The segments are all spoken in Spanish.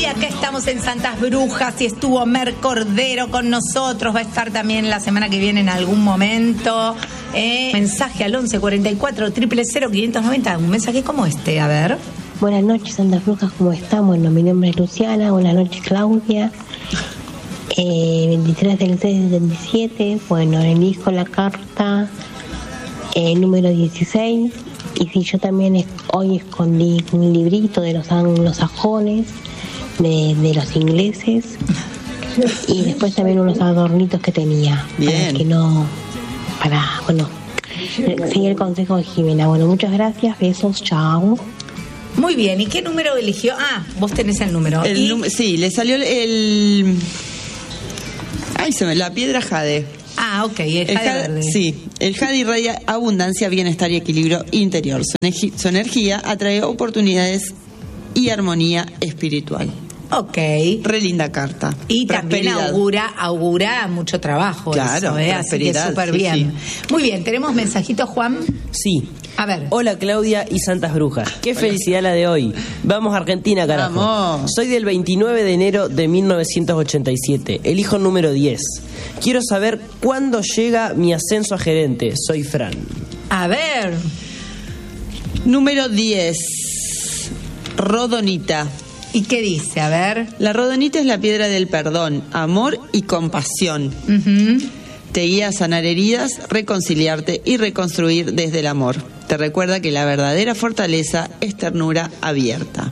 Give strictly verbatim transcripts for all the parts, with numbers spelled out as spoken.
acá estamos en Santas Brujas y estuvo Mer Cordero con nosotros. Va a estar también la semana que viene en algún momento. Eh, mensaje al once cuarenta y cuatro, cero cero cero, quinientos noventa. Un mensaje como este, a ver. Buenas noches, Santas Brujas, ¿cómo están? Bueno, mi nombre es Luciana. Buenas noches, Claudia. Eh, veintitrés del seis del veintisiete. Bueno, elijo la carta eh, número dieciséis. Y si yo también es, hoy escondí un librito de los anglosajones, de, de los ingleses, y después también unos adornitos que tenía. Bien. Para que no, para, bueno, seguir el consejo de Jimena. Bueno, muchas gracias, besos, chao. Muy bien, ¿y qué número eligió? Ah, vos tenés el número. El ¿Y? num- sí, le salió el, el... Ay, se me... La piedra jade. Ah, ok, el El jade jade, verde. sí, el jade irradia abundancia, bienestar y equilibrio interior. Su, energi- su energía atrae oportunidades y armonía espiritual. Ok. Re linda carta. Y también Prosperidad. augura, augura mucho trabajo. Claro, eso, ¿eh? Así que prosperidad, súper sí, bien. Muy bien, ¿tenemos mensajitos, Juan? Sí. A ver. Hola Claudia y Santas Brujas. Qué felicidad la de hoy. Vamos a Argentina, carajo. Vamos. Soy del veintinueve de enero de mil novecientos ochenta y siete. Elijo número diez. Quiero saber cuándo llega mi ascenso a gerente. Soy Fran. A ver. Número diez. Rodonita. ¿Y qué dice? A ver. La rodonita es la piedra del perdón, amor y compasión. Ujú. Te guía a sanar heridas, reconciliarte y reconstruir desde el amor. Te recuerda que la verdadera fortaleza es ternura abierta.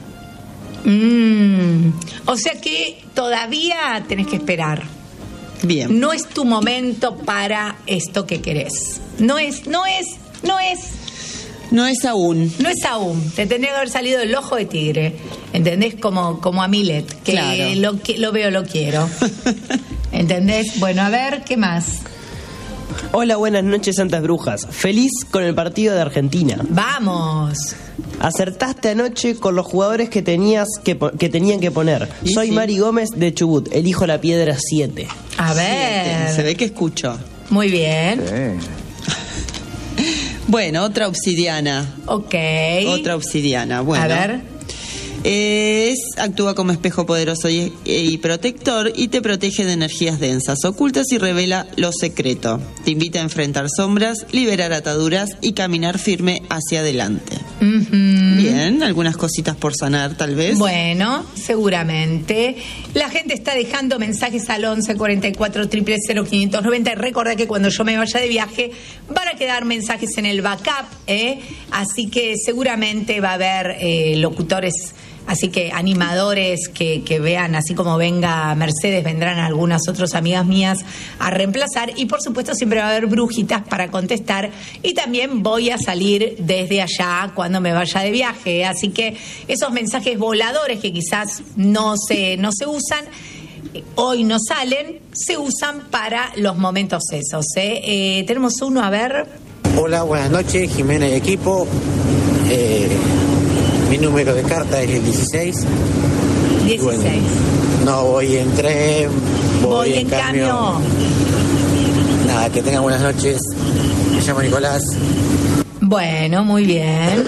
Mm. O sea que todavía tenés que esperar. Bien. No es tu momento para esto que querés. No es, no es, no es. No es aún. No es aún. Te tendría que haber salido el ojo de tigre. ¿Entendés? Como, como a Milet. Que Claro. lo, que lo veo, lo quiero. ¿Entendés? Bueno, a ver, ¿qué más? Hola, buenas noches Santas Brujas. Feliz con el partido de Argentina. Vamos. Acertaste anoche con los jugadores que tenías que, po- que tenían que poner. Y Soy sí. Mari Gómez de Chubut. Elijo la piedra siete. A ver. Se ve que escucho. Muy bien. Bueno, otra obsidiana. Ok. Otra obsidiana. Bueno. A ver. Es, actúa como espejo poderoso y, y protector y te protege de energías densas, ocultas y revela lo secreto. Te invita a enfrentar sombras, liberar ataduras y caminar firme hacia adelante. Ujú. Bien, algunas cositas por sanar tal vez. Bueno, seguramente. La gente está dejando mensajes al once cuarenta y cuatro, cero cero cero, quinientos noventa. Y recuerda que cuando yo me vaya de viaje van a quedar mensajes en el backup, ¿eh? Así que seguramente va a haber eh, locutores, así que animadores que, que vean, así como venga Mercedes, vendrán algunas otras amigas mías a reemplazar. Y por supuesto siempre va a haber brujitas para contestar. Y también voy a salir desde allá cuando me vaya de viaje. Así que esos mensajes voladores que quizás no se, no se usan, hoy no salen, se usan para los momentos esos, ¿eh? Eh, tenemos uno, a ver. Hola, buenas noches, Jimena y equipo. Eh, mi número de carta es el dieciséis. dieciséis. Bueno, no voy en tren, voy, Voy en, en camión. camión. Nada, que tengan buenas noches. Me llamo Nicolás. Bueno, muy bien.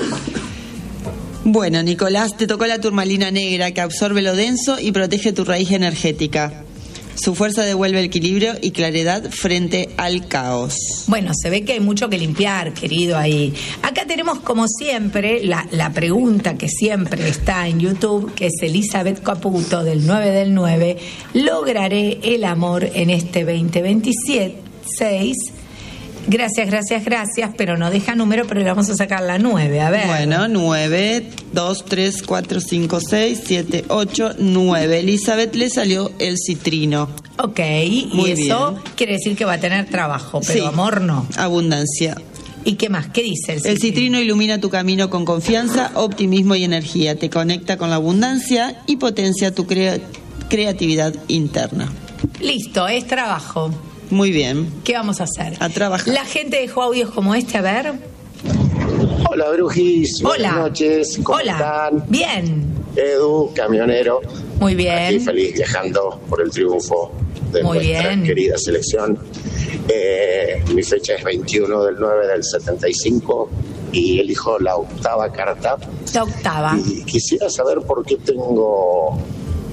Bueno, Nicolás, te tocó la turmalina negra que absorbe lo denso y protege tu raíz energética. Su fuerza devuelve equilibrio y claridad frente al caos. Bueno, se ve que hay mucho que limpiar, querido, ahí. Acá tenemos, como siempre, la, la pregunta que siempre está en YouTube, que es Elizabeth Caputo, del nueve del nueve. ¿Lograré el amor en este veinte veintisiete? seis. Gracias, gracias, gracias, pero no deja número, pero le vamos a sacar la nueve, a ver. Bueno, nueve, dos, tres, cuatro, cinco, seis, siete, ocho, nueve. Elizabeth le salió el citrino. Ok, y Muy eso bien. quiere decir que va a tener trabajo, pero Sí. amor no. Abundancia. ¿Y qué más? ¿Qué dice el citrino? El citrino ilumina tu camino con confianza, optimismo y energía. Te conecta con la abundancia y potencia tu crea- creatividad interna. Listo, es trabajo. Muy bien. ¿Qué vamos a hacer? A trabajar. La gente dejó audios como este, a ver. Hola, Brujis. Hola. Buenas noches. ¿Cómo Hola. están? Bien. Edu, camionero. Muy Aquí bien. feliz viajando por el triunfo de Muy nuestra bien. querida selección. Eh, mi fecha es veintiuno del nueve del setenta y cinco y elijo la octava carta. La octava. Y quisiera saber por qué tengo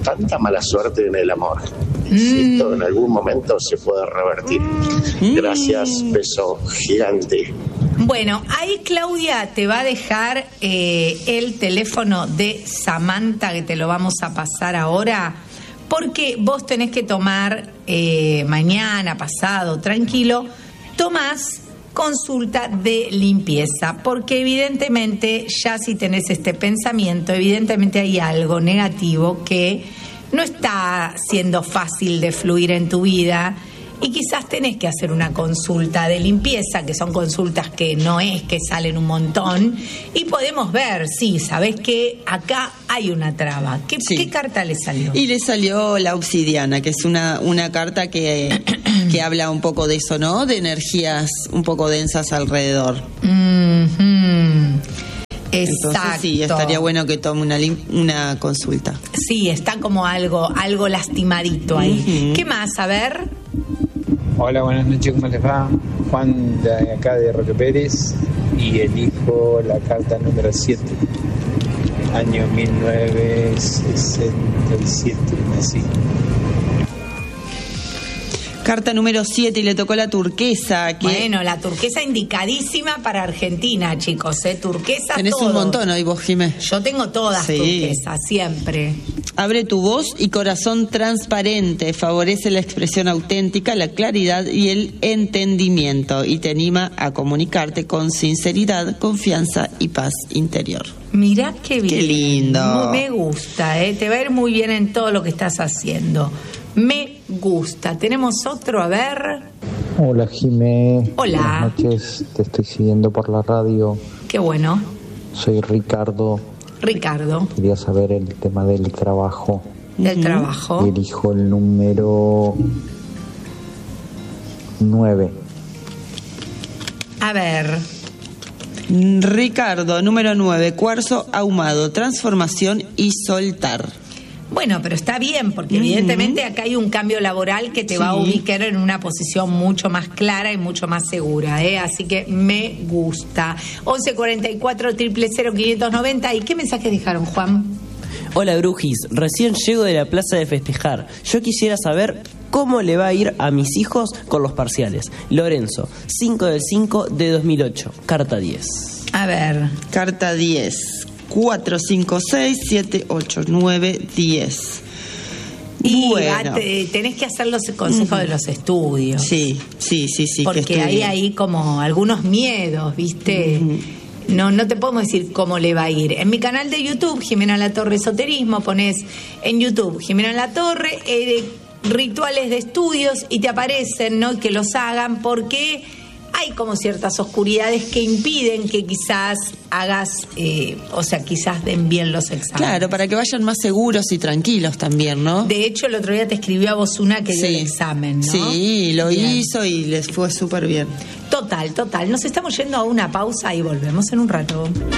tanta mala suerte en el amor. Si esto en algún momento se puede revertir. Gracias, beso gigante. Bueno, ahí Claudia te va a dejar eh, el teléfono de Samantha, que te lo vamos a pasar ahora, porque vos tenés que tomar eh, mañana, pasado, tranquilo, tomás consulta de limpieza, porque evidentemente ya si tenés este pensamiento, evidentemente hay algo negativo que no está siendo fácil de fluir en tu vida y quizás tenés que hacer una consulta de limpieza, que son consultas que no es que salen un montón, y podemos ver, sí, sabés que acá hay una traba. ¿Qué, Sí. ¿qué carta le salió? Y le salió la obsidiana, que es una, una carta que, que habla un poco de eso, ¿no? De energías un poco densas alrededor. Mm-hmm. Exacto. Entonces sí, estaría bueno que tome una, lim- una consulta. Sí, está como algo, algo lastimadito ahí. Ujú. ¿Qué más? A ver. Hola, buenas noches, ¿cómo les va? Juan de acá de Roque Pérez y elijo la carta número siete, año mil novecientos sesenta y siete, nací. Carta número siete y le tocó la turquesa. Que Bueno, la turquesa indicadísima para Argentina, chicos, ¿eh? Turquesa tenés todo. un montón hoy vos, Jimé. Yo tengo todas Sí. turquesas, siempre. Abre tu voz y corazón transparente, favorece la expresión auténtica, la claridad y el entendimiento y te anima a comunicarte con sinceridad, confianza y paz interior. Mirá qué bien. Qué lindo. Mu- Me gusta, ¿eh? Te va a ir muy bien en todo lo que estás haciendo. Me gusta. Tenemos otro, a ver. Hola Jimé. Hola. Buenas noches, te estoy siguiendo por la radio. Qué bueno. Soy Ricardo. Ricardo, Quería saber el tema del trabajo. del trabajo. Elijo el número nueve. A ver. Ricardo, número nueve, cuarzo ahumado, transformación y soltar. Bueno, pero está bien, porque evidentemente acá hay un cambio laboral que te va a Sí. ubicar en una posición mucho más clara y mucho más segura, ¿eh? Así que me gusta. once cuarenta y cuatro, cero cero cero, quinientos noventa. ¿Y qué mensaje dejaron, Juan? Hola Brujis, recién llego de la plaza de festejar. Yo quisiera saber cómo le va a ir a mis hijos con los parciales. Lorenzo, cinco del cinco de dos mil ocho, carta diez. A ver. Carta diez, cuatro, cinco, seis, siete, ocho, nueve, diez. Y Bueno. ah, te- tenés que hacer los consejos de los estudios. Sí, sí, sí, sí. que Porque estudie. hay ahí como algunos miedos, ¿viste? No, no te podemos decir cómo le va a ir. En mi canal de YouTube, Jimena Latorre Esoterismo, pones en YouTube Jimena Latorre, eh, rituales de estudios y te aparecen, ¿no? Que los hagan porque hay como ciertas oscuridades que impiden que quizás hagas, eh, o sea, quizás den bien los exámenes. Claro, para que vayan más seguros y tranquilos también, ¿no? De hecho, el otro día te escribió a vos una que dio Sí. el examen, ¿no? Sí, lo Bien. hizo y les fue súper bien. Total, total. Nos estamos yendo a una pausa y volvemos en un rato.